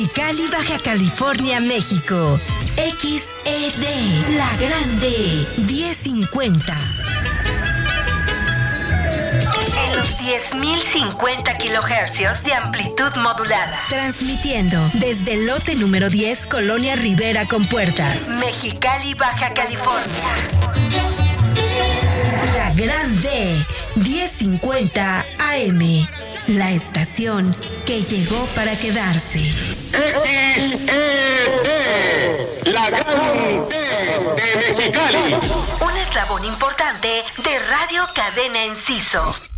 Cali, Baja California, México. XED, La Grande, 1050. En los 10.050 kHz de amplitud modulada. Transmitiendo desde el lote número 10, Colonia Rivera con Puertas. Mexicali, Baja California. La Grande, 1050 AM. La estación que llegó para quedarse. La Grande de Mexicali. Un eslabón importante de Radio Cadena Enciso.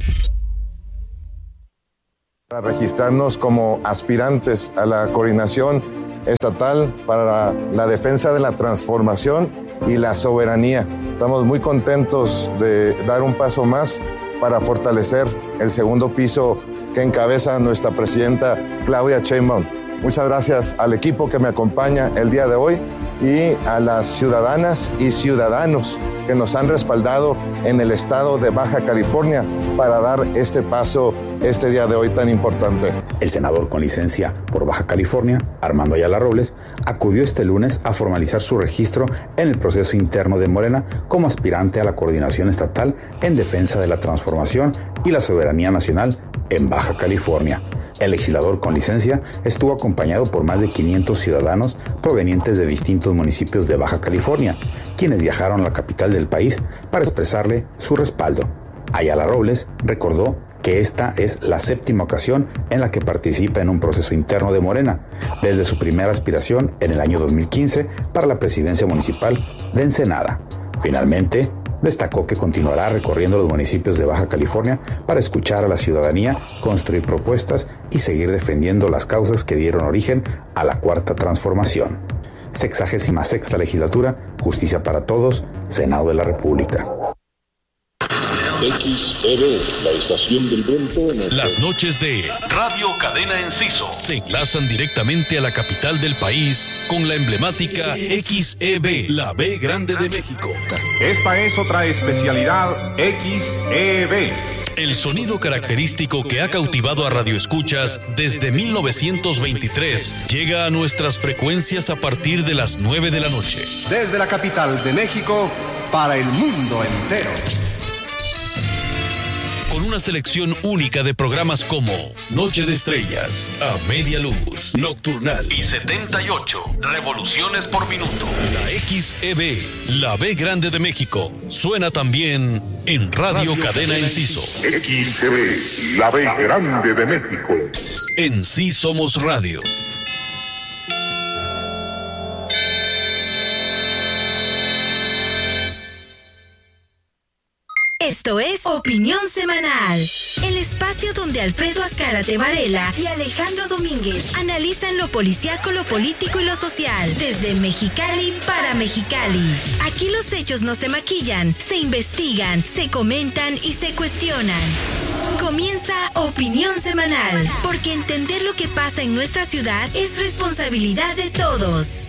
Para registrarnos como aspirantes a la coordinación estatal para la defensa de la transformación y la soberanía. Estamos muy contentos de dar un paso más para fortalecer el segundo piso que encabeza nuestra presidenta Claudia Sheinbaum. Muchas gracias al equipo que me acompaña el día de hoy y a las ciudadanas y ciudadanos que nos han respaldado en el estado de Baja California para dar este paso este día de hoy tan importante. El senador con licencia por Baja California, Armando Ayala Robles, acudió este lunes a formalizar su registro en el proceso interno de Morena como aspirante a la coordinación estatal en defensa de la transformación y la soberanía nacional en Baja California. El legislador con licencia estuvo acompañado por más de 500 ciudadanos provenientes de distintos municipios de Baja California, quienes viajaron a la capital del país para expresarle su respaldo. Ayala Robles recordó que esta es la 7ª ocasión en la que participa en un proceso interno de Morena, desde su primera aspiración en el año 2015 para la presidencia municipal de Ensenada. Finalmente, destacó que continuará recorriendo los municipios de Baja California para escuchar a la ciudadanía, construir propuestas y seguir defendiendo las causas que dieron origen a la Cuarta Transformación. 66ª Legislatura, Justicia para Todos, Senado de la República. XED, la estación del viento. Las noches de Radio Cadena Enciso se enlazan directamente a la capital del país con la emblemática XEB, la B Grande de México. Esta es otra especialidad XEB. El sonido característico que ha cautivado a radioescuchas desde 1923 llega a nuestras frecuencias a partir de las 9 de la noche. Desde la capital de México para el mundo entero. Con una selección única de programas como Noche de Estrellas, A Media Luz, Nocturnal y 78 Revoluciones por Minuto. La XEB, la B Grande de México, suena también en Radio Cadena Enciso. XEB, la B Grande de México. En Sí Somos Radio. Esto es Opinión Semanal, el espacio donde Alfredo Azcárate Varela y Alejandro Domínguez analizan lo policíaco, lo político y lo social, desde Mexicali para Mexicali. Aquí los hechos no se maquillan, se investigan, se comentan y se cuestionan. Comienza Opinión Semanal, porque entender lo que pasa en nuestra ciudad es responsabilidad de todos.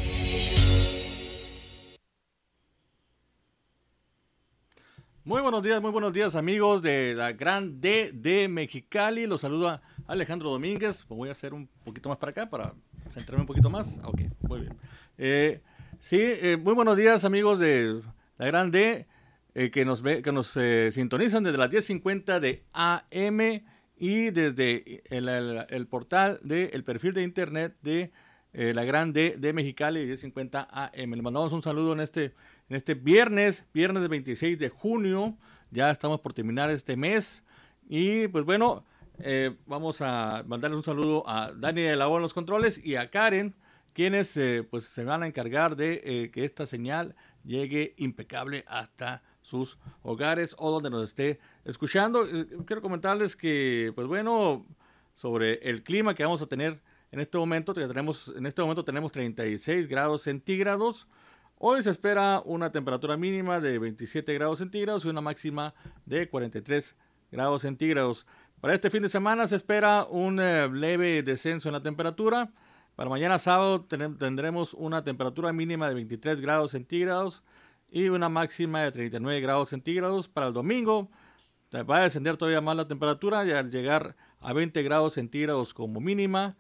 Muy buenos días amigos de la Gran D de Mexicali. Los saluda Alejandro Domínguez. Voy a hacer un poquito más para acá para centrarme un poquito más. Ok, muy bien. Muy buenos días amigos de la Gran D que nos sintonizan desde las 10:50 de AM y desde el portal del perfil de internet de la Gran D de Mexicali 10:50 AM. Le mandamos un saludo en este viernes del 26 de junio, ya estamos por terminar este mes, y pues bueno, vamos a mandarle un saludo a Dani de la O en los controles y a Karen, quienes pues se van a encargar de que esta señal llegue impecable hasta sus hogares o donde nos esté escuchando. Quiero comentarles que, pues bueno, sobre el clima que vamos a tener en este momento, tenemos 36 grados centígrados. Hoy se espera una temperatura mínima de 27 grados centígrados y una máxima de 43 grados centígrados. Para este fin de semana se espera un leve descenso en la temperatura. Para mañana sábado tendremos una temperatura mínima de 23 grados centígrados y una máxima de 39 grados centígrados. Para el domingo va a descender todavía más la temperatura y al llegar a 20 grados centígrados como mínima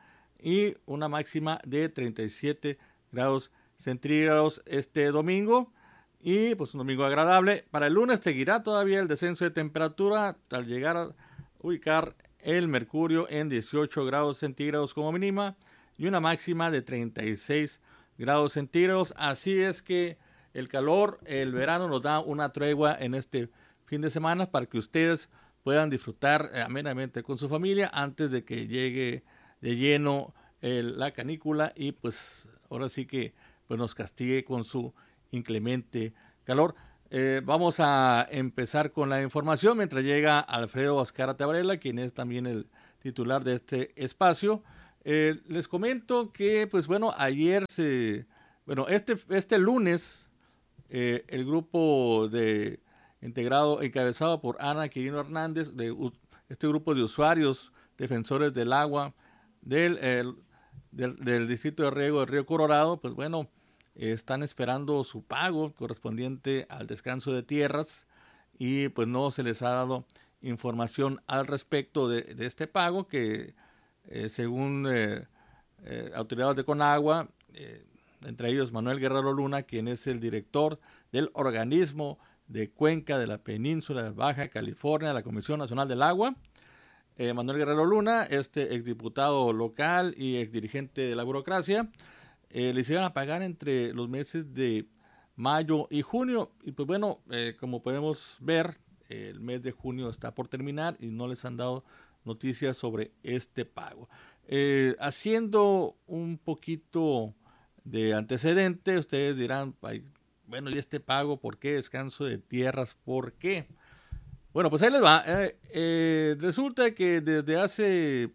y una máxima de 37 grados centígrados este domingo. Y pues un domingo agradable. Para el lunes seguirá todavía el descenso de temperatura al llegar a ubicar el mercurio en 18 grados centígrados como mínima y una máxima de 36 grados centígrados. Así es que el calor, el verano nos da una tregua en este fin de semana para que ustedes puedan disfrutar amenamente con su familia antes de que llegue de lleno la canícula y pues ahora sí que pues nos castigue con su inclemente calor. Vamos a empezar con la información mientras llega Alfredo Azcárate Varela, quien es también el titular de este espacio. Les comento que pues bueno, ayer este lunes el grupo encabezado por Ana Quirino Hernández, este grupo de usuarios defensores del agua del distrito de riego del río Colorado, pues bueno, están esperando su pago correspondiente al descanso de tierras y pues no se les ha dado información al respecto de este pago que según autoridades de Conagua, entre ellos Manuel Guerrero Luna, quien es el director del organismo de Cuenca de la Península de Baja California, la Comisión Nacional del Agua. Manuel Guerrero Luna, exdiputado local y exdirigente de la burocracia, le hicieron a pagar entre los meses de mayo y junio. Y pues bueno, como podemos ver, el mes de junio está por terminar y no les han dado noticias sobre este pago. Haciendo un poquito de antecedente, ustedes dirán, bueno, ¿y este pago por qué? Descanso de tierras, ¿por qué? Bueno, pues ahí les va. Resulta que desde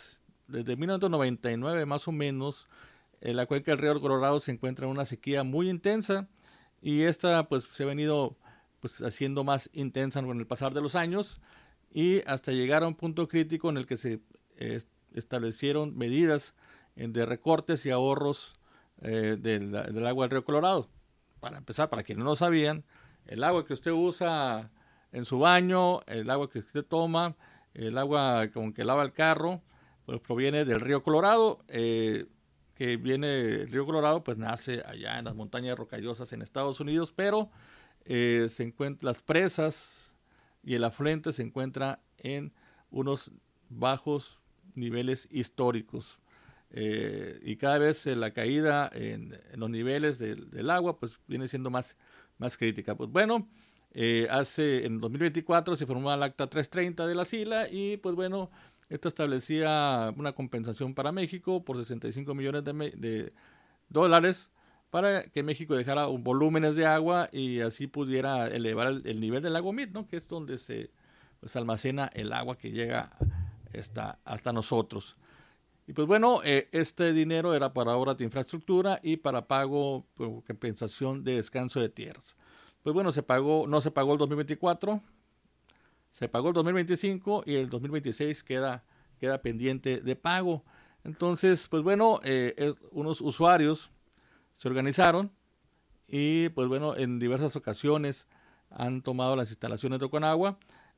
1999 más o menos, la cuenca del río Colorado se encuentra en una sequía muy intensa y esta pues se ha venido pues haciendo más intensa con el pasar de los años y hasta llegar a un punto crítico en el que se establecieron medidas de recortes y ahorros del agua del río Colorado. Para empezar, para quienes no lo sabían, el agua que usted usa en su baño, el agua que usted toma, el agua con que lava el carro, pues proviene del río Colorado, el río Colorado pues nace allá en las montañas rocallosas en Estados Unidos, pero las presas y el afluente se encuentra en unos bajos niveles históricos. Y cada vez la caída en los niveles del agua pues viene siendo más crítica. Pues bueno, en 2024 se formó el Acta 330 de la SILA y pues bueno, esto establecía una compensación para México por 65 millones de dólares para que México dejara volúmenes de agua y así pudiera elevar el nivel del lago Mead, ¿no? Que es donde se almacena el agua que llega hasta nosotros. Y pues bueno, este dinero era para obras de infraestructura y para pago por compensación de descanso de tierras. Pues bueno, no se pagó el 2024, se pagó el 2025 y el 2026 queda pendiente de pago. Entonces, pues bueno, unos usuarios se organizaron y pues bueno, en diversas ocasiones han tomado las instalaciones de Conagua.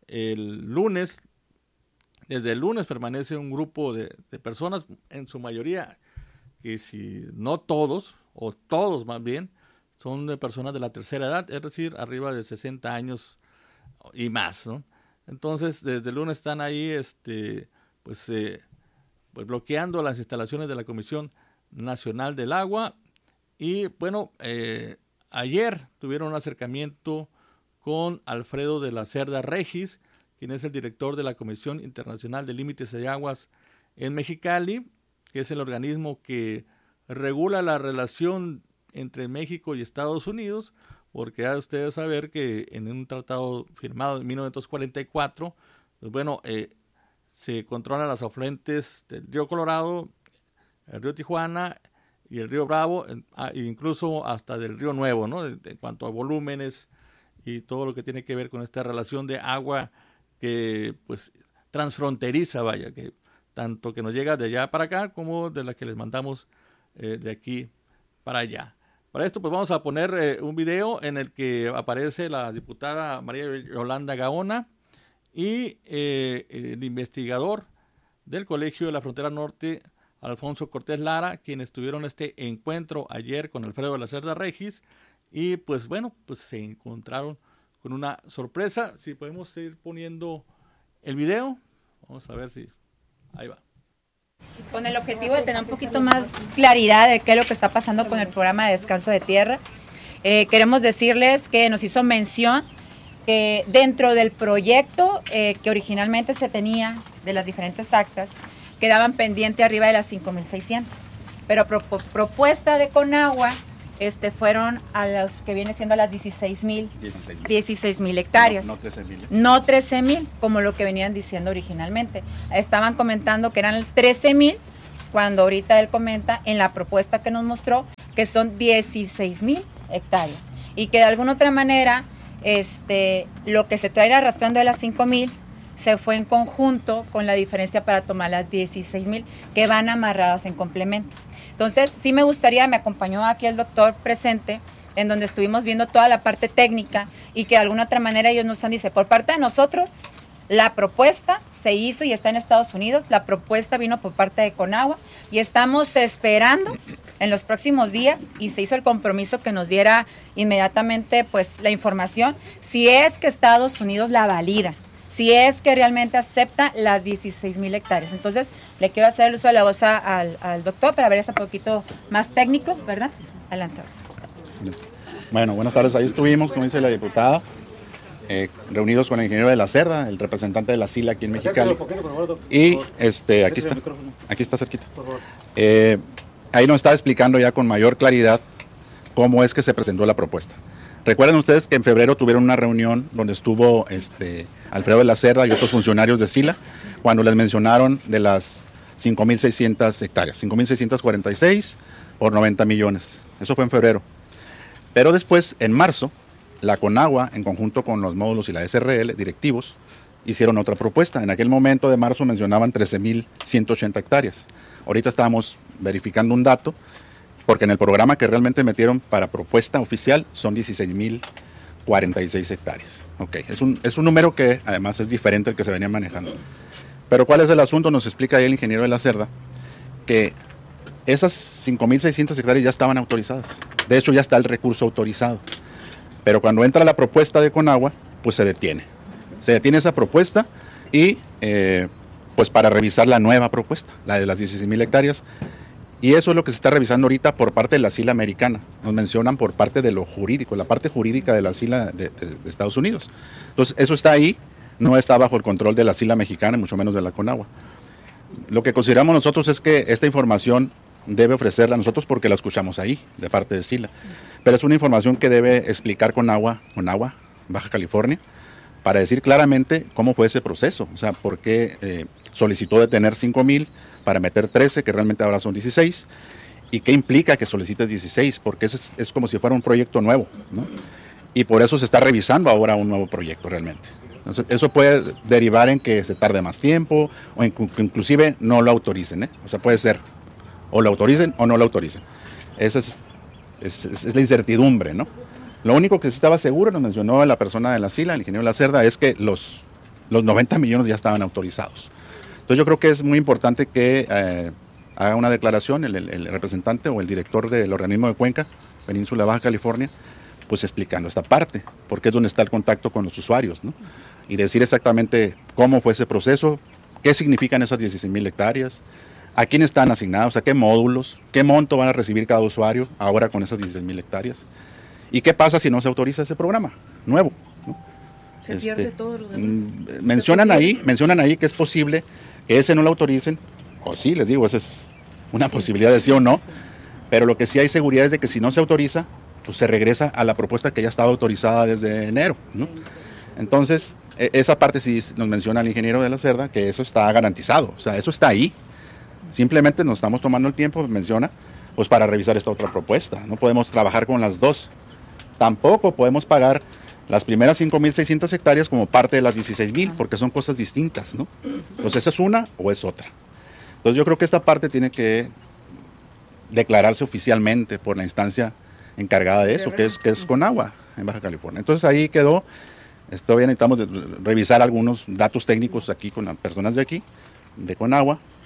Desde el lunes permanece un grupo de personas, en su mayoría, que si no todos, o todos más bien, son de personas de la tercera edad, es decir, arriba de 60 años y más, ¿no? Entonces, desde el lunes están ahí pues bloqueando las instalaciones de la Comisión Nacional del Agua. Y bueno, ayer tuvieron un acercamiento con Alfredo de la Cerda Regis, quien es el director de la Comisión Internacional de Límites de Aguas en Mexicali, que es el organismo que regula la relación entre México y Estados Unidos, porque ha ustedes saber que en un tratado firmado en 1944, pues bueno, se controlan las afluentes del río Colorado, el río Tijuana y el río Bravo, incluso hasta del río Nuevo, ¿no? En cuanto a volúmenes y todo lo que tiene que ver con esta relación de agua que pues transfronteriza, vaya, que tanto que nos llega de allá para acá como de la que les mandamos de aquí para allá. Para esto pues vamos a poner un video en el que aparece la diputada María Yolanda Gaona y el investigador del Colegio de la Frontera Norte, Alfonso Cortés Lara, quienes tuvieron este encuentro ayer con Alfredo de la Cerda Regis, y pues bueno, pues se encontraron con una sorpresa. Si podemos ir poniendo el video, vamos a ver si ahí va. Con el objetivo de tener un poquito más claridad de qué es lo que está pasando con el programa de descanso de tierra, queremos decirles que nos hizo mención que dentro del proyecto que originalmente se tenía de las diferentes actas, quedaban pendientes arriba de las 5,600, pero propuesta de Conagua fueron a los que viene siendo a las 16,000 hectáreas. No 13,000. No 13,000, como lo que venían diciendo originalmente. Estaban comentando que eran 13,000, cuando ahorita él comenta en la propuesta que nos mostró que son 16,000 hectáreas. Y que de alguna otra manera, lo que se trae arrastrando de las 5,000 se fue en conjunto con la diferencia para tomar las 16,000 que van amarradas en complemento. Entonces, sí me gustaría, me acompañó aquí el doctor presente, en donde estuvimos viendo toda la parte técnica y que de alguna otra manera ellos nos han dicho, por parte de nosotros, la propuesta se hizo y está en Estados Unidos, la propuesta vino por parte de Conagua y estamos esperando en los próximos días y se hizo el compromiso que nos diera inmediatamente pues la información, si es que Estados Unidos la valida, si es que realmente acepta las 16,000 hectáreas. Entonces, le quiero hacer el uso de la voz al doctor para ver eso un poquito más técnico, ¿verdad? Adelante. Bueno, buenas tardes. Ahí estuvimos, como dice la diputada, reunidos con el ingeniero de la Cerda, el representante de la SILA aquí en Mexicali. Y aquí está cerquita. Ahí nos está explicando ya con mayor claridad cómo es que se presentó la propuesta. Recuerden ustedes que en febrero tuvieron una reunión donde estuvo Alfredo de la Cerda y otros funcionarios de SILA, cuando les mencionaron de las 5,600 hectáreas, 5,646 por 90 millones. Eso fue en febrero. Pero después, en marzo, la Conagua, en conjunto con los módulos y la SRL, directivos, hicieron otra propuesta. En aquel momento de marzo mencionaban 13,180 hectáreas. Ahorita estábamos verificando un dato, porque en el programa que realmente metieron para propuesta oficial son 16,046 hectáreas. Okay. Es un número que además es diferente al que se venía manejando. Pero ¿cuál es el asunto? Nos explica ahí el ingeniero de la Cerda que esas 5,600 hectáreas ya estaban autorizadas. De hecho, ya está el recurso autorizado. Pero cuando entra la propuesta de Conagua, pues se detiene. Se detiene esa propuesta y pues para revisar la nueva propuesta, la de las 16,000 hectáreas. Y eso es lo que se está revisando ahorita por parte de la SILA americana. Nos mencionan por parte de lo jurídico, la parte jurídica de la SILA de Estados Unidos. Entonces, eso está ahí, no está bajo el control de la SILA mexicana, y mucho menos de la Conagua. Lo que consideramos nosotros es que esta información debe ofrecerla a nosotros porque la escuchamos ahí, de parte de SILA. Pero es una información que debe explicar Conagua, Baja California, para decir claramente cómo fue ese proceso. O sea, por qué solicitó detener 5,000 para meter 13, que realmente ahora son 16, y qué implica que solicites 16, porque es como si fuera un proyecto nuevo, ¿no? Y por eso se está revisando ahora un nuevo proyecto realmente. Entonces, eso puede derivar en que se tarde más tiempo, o inclusive no lo autoricen, ¿eh? O sea, puede ser, o lo autoricen o no lo autoricen. Esa es la incertidumbre, ¿no? Lo único que sí estaba seguro, nos mencionó la persona de la SILA, el ingeniero de la Cerda, es que los 90 millones ya estaban autorizados. Entonces yo creo que es muy importante que haga una declaración el representante o el director del organismo de Cuenca, Península Baja California, pues explicando esta parte, porque es donde está el contacto con los usuarios, ¿no? Y decir exactamente cómo fue ese proceso, qué significan esas 16,000 hectáreas, a quién están asignados, a qué módulos, qué monto van a recibir cada usuario ahora con esas 16,000 hectáreas, y qué pasa si no se autoriza ese programa nuevo, ¿no? Se pierde todo lo demás. Mencionan ahí que es posible que ese no lo autoricen, o sí, les digo, esa es una posibilidad de sí o no, pero lo que sí hay seguridad es de que si no se autoriza, pues se regresa a la propuesta que ya estaba autorizada desde enero, ¿no? Entonces, esa parte sí nos menciona el ingeniero de la Cerda, que eso está garantizado, o sea, eso está ahí. Simplemente nos estamos tomando el tiempo, menciona, pues para revisar esta otra propuesta. No podemos trabajar con las dos. Tampoco podemos pagar las primeras 5,600 hectáreas como parte de las 16,000, porque son cosas distintas, ¿no? Entonces, ¿es una o es otra? Entonces, yo creo que esta parte tiene que declararse oficialmente por la instancia encargada de eso, que es Conagua, en Baja California. Entonces, ahí quedó. Todavía necesitamos revisar algunos datos técnicos aquí con las personas de aquí, de Conagua,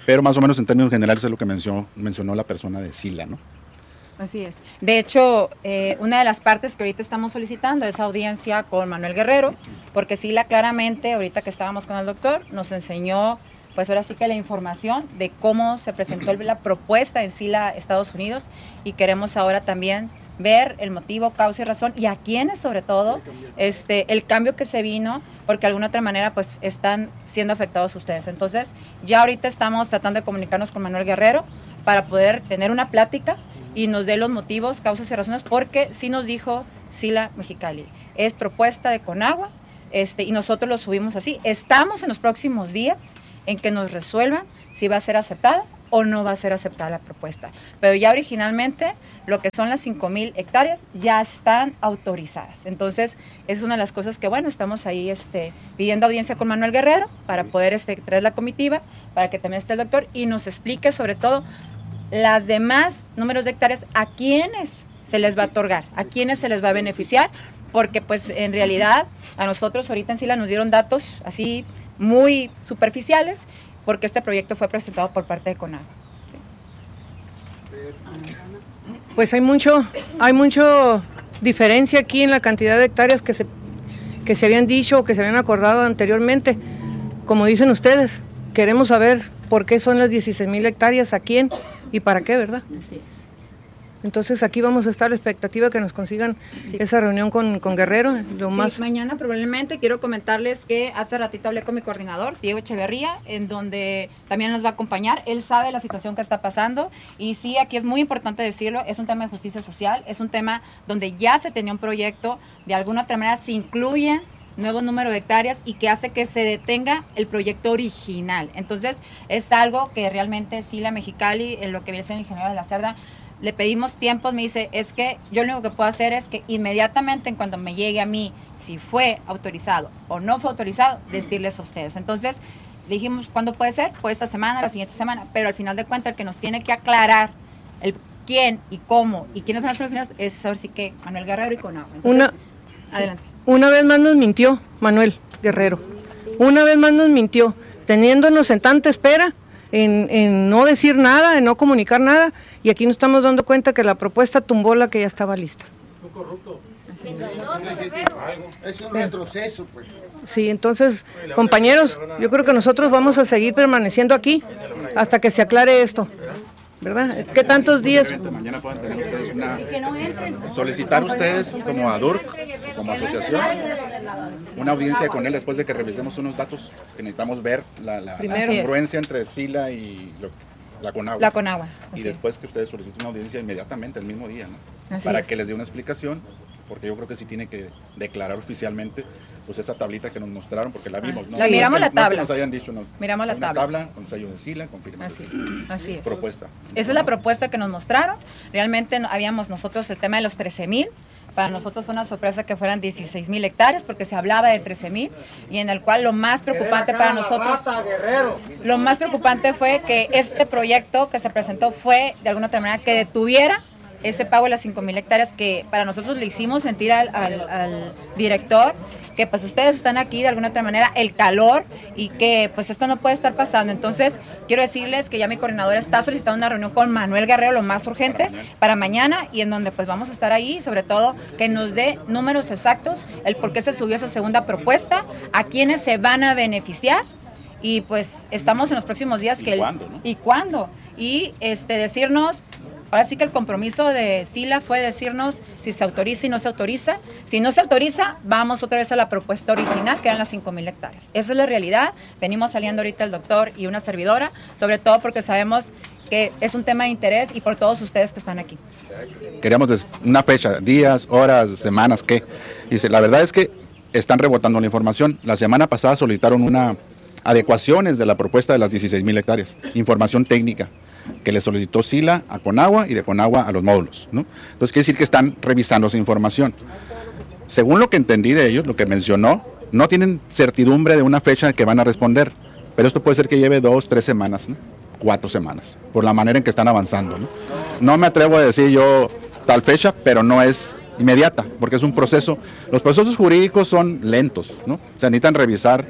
pero más o menos en términos generales es lo que mencionó la persona de Sila, ¿no? Así es. De hecho, una de las partes que ahorita estamos solicitando es audiencia con Manuel Guerrero, porque Sila claramente, ahorita que estábamos con el doctor, nos enseñó, pues ahora sí que la información de cómo se presentó la propuesta en Sila, Estados Unidos, y queremos ahora también ver el motivo, causa y razón, y a quiénes sobre todo, el cambio que se vino, porque de alguna otra manera pues están siendo afectados ustedes. Entonces, ya ahorita estamos tratando de comunicarnos con Manuel Guerrero para poder tener una plática y nos dé los motivos, causas y razones, porque sí nos dijo Sila Mexicali, es propuesta de Conagua, y nosotros lo subimos así. Estamos en los próximos días en que nos resuelvan si va a ser aceptada o no va a ser aceptada la propuesta. Pero ya originalmente lo que son las 5,000 hectáreas ya están autorizadas. Entonces, es una de las cosas que, bueno, estamos ahí pidiendo audiencia con Manuel Guerrero para poder traer la comitiva, para que también esté el doctor y nos explique sobre todo las demás números de hectáreas, a quiénes se les va a otorgar, a quiénes se les va a beneficiar, porque pues en realidad a nosotros ahorita en Sila nos dieron datos así muy superficiales, porque este proyecto fue presentado por parte de Conagua. ¿Sí? Pues hay mucho diferencia aquí en la cantidad de hectáreas que se habían dicho o que se habían acordado anteriormente. Como dicen ustedes, queremos saber por qué son las 16,000 hectáreas, a quién y para qué, ¿verdad? Así es. Entonces aquí vamos a estar a la expectativa que nos consigan esa reunión con Guerrero. Mañana probablemente. Quiero comentarles que hace ratito hablé con mi coordinador, Diego Echeverría, en donde también nos va a acompañar. Él sabe la situación que está pasando y sí, aquí es muy importante decirlo, es un tema de justicia social, es un tema donde ya se tenía un proyecto, de alguna otra manera se incluyen nuevo número de hectáreas y que hace que se detenga el proyecto original. Entonces es algo que realmente Sila Mexicali, en lo que viene siendo el ingeniero de la Cerda, le pedimos tiempos, me dice, es que yo lo único que puedo hacer es que inmediatamente en cuando me llegue a mí, si fue autorizado o no fue autorizado, decirles a ustedes. Entonces, le dijimos, ¿cuándo puede ser? Pues esta semana, la siguiente semana, pero al final de cuentas el que nos tiene que aclarar el quién y cómo y quiénes van a ser los finales es saber si que Manuel Guerrero y Conagua. Entonces, adelante. Una vez más nos mintió Manuel Guerrero, una vez más nos mintió, teniéndonos en tanta espera, en no decir nada, en no comunicar nada, y aquí nos estamos dando cuenta que la propuesta tumbó la que ya estaba lista. Es un retroceso, pues. Sí, entonces, compañeros, yo creo que nosotros vamos a seguir permaneciendo aquí hasta que se aclare esto, ¿verdad? ¿Qué tantos días? Mañana pueden tener ustedes solicitar ustedes como ADURC, como asociación, una audiencia con él después de que revisemos unos datos que necesitamos ver la congruencia entre Sila y la Conagua. La Conagua. Y después que ustedes soliciten una audiencia inmediatamente, el mismo día, ¿no? Para que les dé una explicación, porque yo creo que sí tiene que declarar oficialmente pues esa tablita que nos mostraron, porque la vimos, ¿no? La miramos la tabla. No es que nos hayan dicho, no. Miramos la tabla con sello de Sila, confirmación. Así es. Propuesta. Esa es la propuesta que nos mostraron. Realmente habíamos nosotros el tema de los 13,000. Para nosotros fue una sorpresa que fueran 16,000 hectáreas, porque se hablaba de 13,000, y en el cual lo más preocupante para nosotros, lo más preocupante fue que este proyecto que se presentó fue de alguna otra manera que detuviera ese pago de las 5,000 hectáreas, que para nosotros le hicimos sentir al director que pues ustedes están aquí de alguna otra manera, el calor, y que pues esto no puede estar pasando. Entonces quiero decirles que ya mi coordinadora está solicitando una reunión con Manuel Guerrero, lo más urgente, para mañana, y en donde pues vamos a estar ahí, sobre todo que nos dé números exactos, el por qué se subió esa segunda propuesta, a quiénes se van a beneficiar, y pues estamos en los próximos días que ¿Cuándo? Y decirnos. Ahora sí que el compromiso de Sila fue decirnos si se autoriza y no se autoriza. Si no se autoriza, vamos otra vez a la propuesta original, que eran las 5,000 hectáreas. Esa es la realidad. Venimos saliendo ahorita el doctor y una servidora, sobre todo porque sabemos que es un tema de interés y por todos ustedes que están aquí. Queríamos una fecha, días, horas, semanas, ¿qué? Dice, la verdad es que están rebotando la información. La semana pasada solicitaron adecuaciones de la propuesta de las 16,000 hectáreas, información técnica, que le solicitó Sila a Conagua y de Conagua a los módulos, ¿no? Entonces quiere decir que están revisando esa información. Según lo que entendí de ellos, lo que mencionó, no tienen certidumbre de una fecha que van a responder, pero esto puede ser que lleve 2, 3 semanas, ¿no? 4 semanas, por la manera en que están avanzando, ¿no? No me atrevo a decir yo tal fecha, pero no es inmediata, porque es un proceso. Los procesos jurídicos son lentos, ¿no? Se necesitan revisar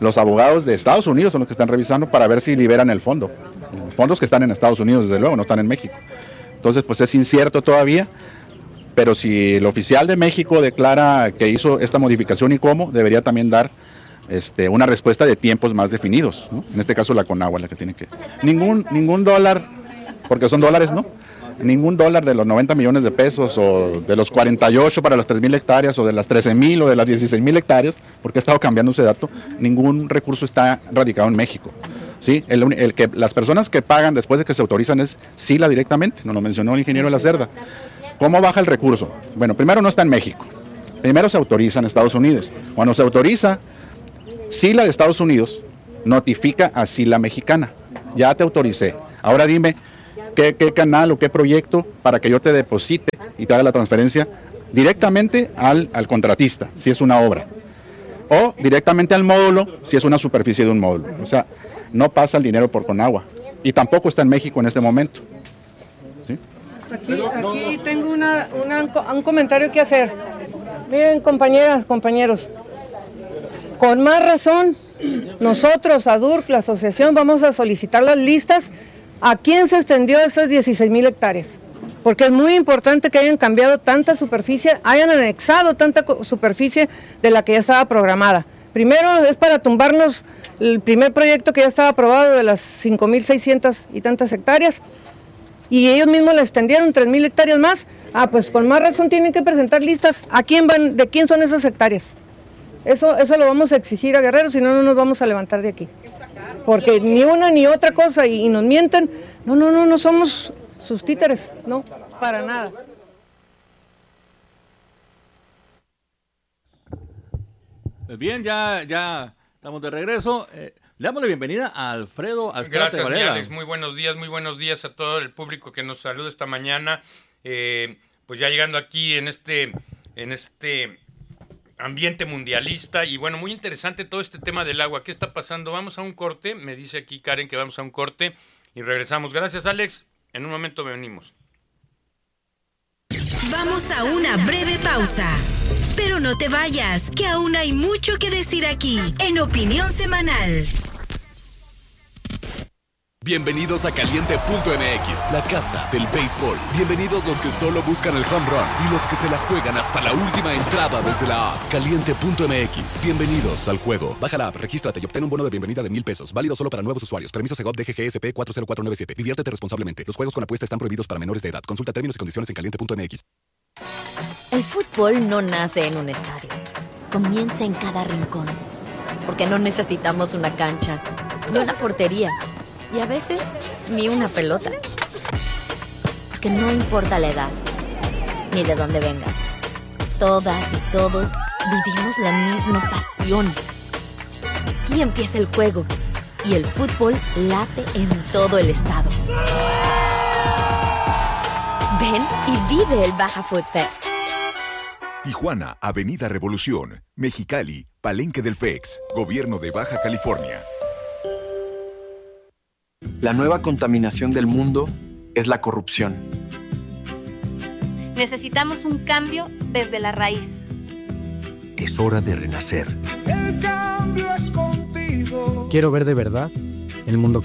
Los abogados de Estados Unidos son los que están revisando para ver si liberan el fondo. Los fondos que están en Estados Unidos, desde luego, no están en México. Entonces, pues es incierto todavía, pero si el oficial de México declara que hizo esta modificación y cómo, debería también dar una respuesta de tiempos más definidos, ¿no? En este caso la Conagua la que tiene que... Ningún dólar, porque son dólares, ¿no? Ningún dólar de los 90 millones de pesos o de los 48 para las 3,000 hectáreas o de las 13,000 o de las 16,000 hectáreas, porque he estado cambiando ese dato, ningún recurso está radicado en México. ¿Sí? Las personas que pagan después de que se autorizan es SILA directamente, nos lo mencionó el ingeniero de la Cerda. ¿Cómo baja el recurso? Bueno, primero no está en México, primero se autoriza en Estados Unidos. Cuando se autoriza, SILA de Estados Unidos notifica a SILA mexicana, ya te autoricé, ahora dime qué canal o qué proyecto para que yo te deposite y te haga la transferencia directamente al contratista, si es una obra, o directamente al módulo, si es una superficie de un módulo. O sea, no pasa el dinero por Conagua y tampoco está en México en este momento. ¿Sí? Aquí tengo un comentario que hacer. Miren, compañeras, compañeros, con más razón, nosotros, ADURC, la asociación, vamos a solicitar las listas a quién se extendió esas 16,000 hectáreas. Porque es muy importante que hayan cambiado tanta superficie, hayan anexado tanta superficie de la que ya estaba programada. Primero es para tumbarnos el primer proyecto que ya estaba aprobado de las 5,600 y tantas hectáreas, y ellos mismos le extendieron 3,000 hectáreas más. Pues con más razón tienen que presentar listas a quién van, de quién son esas hectáreas. Eso lo vamos a exigir a Guerrero, si no, no nos vamos a levantar de aquí. Porque ni una ni otra cosa, y nos mienten. No somos sus títeres, no, para nada. Pues bien, ya estamos de regreso. Le damos la bienvenida a Alfredo Azcárate Varela. Gracias, Alex. Muy buenos días a todo el público que nos saluda esta mañana. Pues ya llegando aquí en este ambiente mundialista y bueno, muy interesante todo este tema del agua. ¿Qué está pasando? Vamos a un corte, me dice aquí Karen que vamos a un corte y regresamos. Gracias, Alex. En un momento venimos. Vamos a una breve pausa. Pero no te vayas, que aún hay mucho que decir aquí, en Opinión Semanal. Bienvenidos a Caliente.mx, la casa del béisbol. Bienvenidos los que solo buscan el home run y los que se la juegan hasta la última entrada desde la app. Caliente.mx, bienvenidos al juego. Baja la app, regístrate y obtén un bono de bienvenida de $1,000. Válido solo para nuevos usuarios. Permiso Segov DGGSP 40497. Diviértete responsablemente. Los juegos con apuesta están prohibidos para menores de edad. Consulta términos y condiciones en Caliente.mx. El fútbol no nace en un estadio. Comienza en cada rincón. Porque no necesitamos una cancha, ni una portería. Y a veces, ni una pelota. Porque no importa la edad, ni de dónde vengas. Todas y todos vivimos la misma pasión. Aquí empieza el juego. Y el fútbol late en todo el estado. Ven y vive el Baja Food Fest. Tijuana, Avenida Revolución. Mexicali, Palenque del FEX. Gobierno de Baja California. La nueva contaminación del mundo es la corrupción. Necesitamos un cambio desde la raíz. Es hora de renacer. El cambio es contigo. Quiero ver de verdad el mundo